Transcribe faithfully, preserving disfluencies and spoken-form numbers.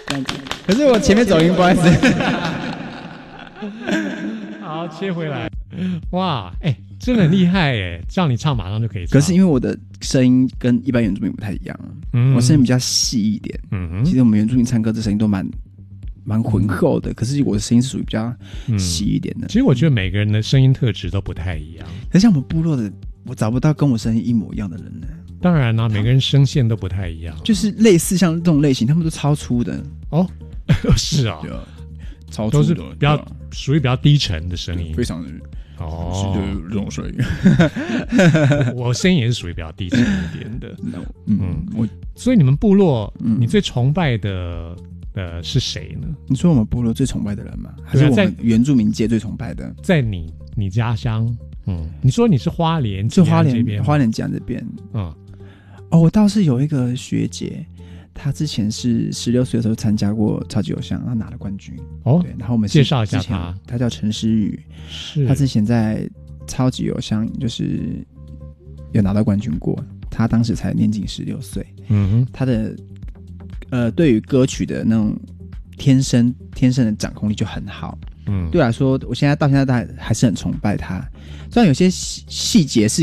这样子。可是我前面走音，不好意思。 好，切回来。哇，哎、欸，真的很厉害哎！叫你唱马上就可以唱。 可是因为我的声音跟一般原住民不太一样，嗯、我声音比较细一点。嗯哼，其实我们原住民唱歌的声音都蛮蛮浑厚的，可是我的声音是属于比较细一点的、嗯。 其实我觉得每个人的声音特质都不太一样。 可是像我们部落的，我找不到跟我声音一模一样的人呢。 当然啦、啊，每个人声线都不太一样， 就是类似像这种类型，他们都超粗的哦。是啊， 超粗的， 都是比较属于比较低沉的声音， 非常的哦， 是这种声音。 我声音也是属于比较低沉一点的。 嗯，嗯我所以你们部落，嗯、你最崇拜的呃是谁呢？ 你说我们部落最崇拜的人吗？还是我们原住民界最崇拜的？ 在你你家乡，嗯，你说你是花莲， 就花这边， 花莲江这边， 嗯， 哦，我倒是有一个学姐。他之前是十六岁的时候参加过超级偶像，他拿了冠军。哦，对，然后我们介绍一下他， 他叫陈诗雨， 是他之前在超级偶像就是有拿到冠军过，他当时才年仅十六岁。嗯哼，他的呃对于歌曲的那种天生天生的掌控力就很好。嗯，对我来说，我现在到现在都还还是很崇拜他，虽然有些细细节是